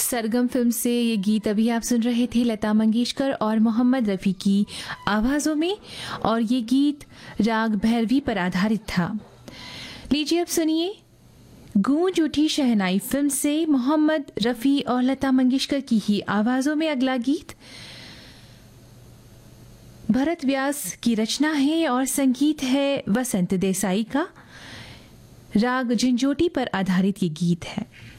सरगम film से ये गीत अभी आप सुन रहे थे लता मंगेशकर और मोहम्मद रफ़ी की आवाज़ों में, और ये गीत राग भैरवी पर आधारित था। लीजिए अब सुनिए गूंज उठी शहनाई फिल्म से मोहम्मद रफ़ी और लता मंगेशकर की ही आवाज़ों में अगला गीत। भरत व्यास की रचना है और संगीत है वसंत देसाई का। राग झंझोटी पर आधारित ये गीत है।